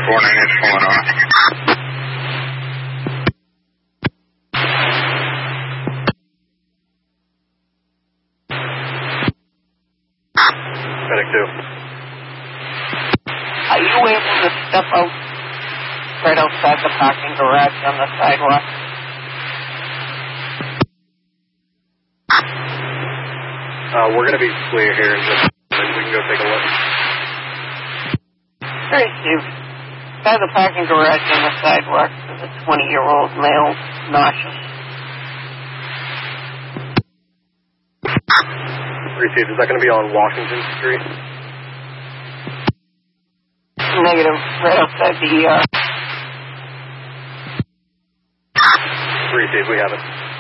498 pulling on. Medic 2. Are you able to step out right outside the parking garage on the sidewalk? We're going to be clear here in just a minute. We can go take a look. Hey, Steve. By the parking garage on the sidewalk, there's a 20-year-old male, nauseous. Received. Is that going to be on Washington Street? Negative. Right outside the ER. Received. We have it.